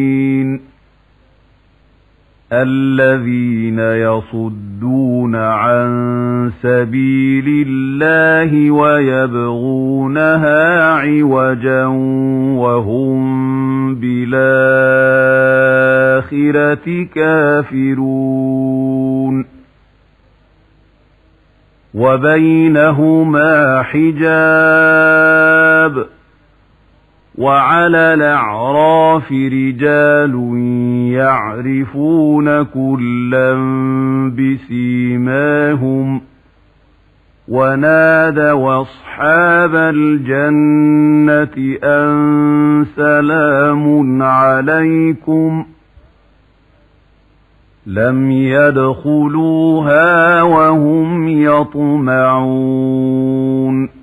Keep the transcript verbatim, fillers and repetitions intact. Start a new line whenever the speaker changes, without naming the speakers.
الذين يصدون عن سبيل الله ويبغونها عوجا وهم بالآخرة كافرون وبينهما حجاب وعلى الأعراف رجال يعرفون كلا بسيماهم ونادوا أصحاب الجنة أن سلام عليكم لم يدخلوها وهم يطمعون